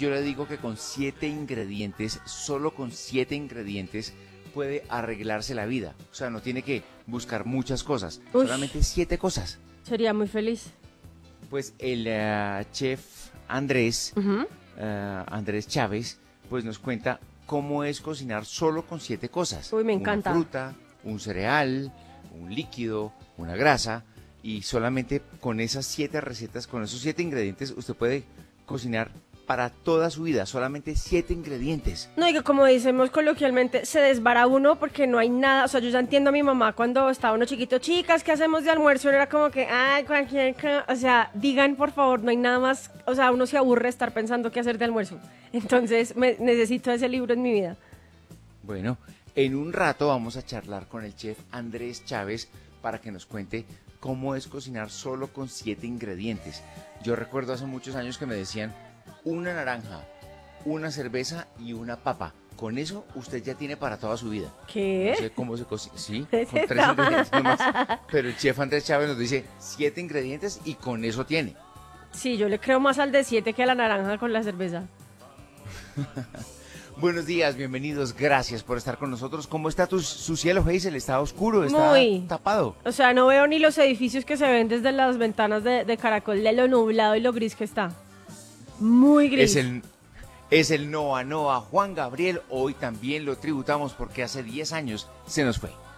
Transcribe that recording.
yo le digo que con 7 ingredientes, solo con 7 ingredientes, puede arreglarse la vida. O sea, no tiene que buscar muchas cosas, Ush. solamente 7 cosas. Sería muy feliz. Pues el chef Andrés, Ujú. Andrés Chávez, pues nos cuenta cómo es cocinar solo con 7 cosas. Uy, me encanta. Una fruta, un cereal, un líquido, una grasa, y solamente con esas 7 recetas, con esos 7 ingredientes, usted puede cocinar para toda su vida, solamente 7 ingredientes. No, y que como decimos coloquialmente, se desvara uno porque no hay nada. O sea, yo ya entiendo a mi mamá cuando estaba uno chiquito, chicas, ¿qué hacemos de almuerzo? Era como que, ay, cualquier o sea, digan por favor, no hay nada más. O sea, uno se aburre estar pensando qué hacer de almuerzo. Entonces, necesito ese libro en mi vida. Bueno, en un rato vamos a charlar con el chef Andrés Chávez para que nos cuente cómo es cocinar solo con 7 ingredientes. Yo recuerdo hace muchos años que me decían una naranja, una cerveza y una papa. Con eso usted ya tiene para toda su vida. ¿Qué? No sé cómo se cocina. Sí, con 3 ingredientes nomás. Pero el chef Andrés Chávez nos dice 7 ingredientes y con eso tiene. Sí, yo le creo más al de 7 que a la naranja con la cerveza. Buenos días, bienvenidos, gracias por estar con nosotros. ¿Cómo está su cielo, Hazel? ¿Está oscuro? ¿Está Muy. tapado? O sea, no veo ni los edificios que se ven desde las ventanas de Caracol, de lo nublado y lo gris que está. Muy gris. Es el Noa Noa Juan Gabriel. Hoy también lo tributamos porque hace 10 años se nos fue.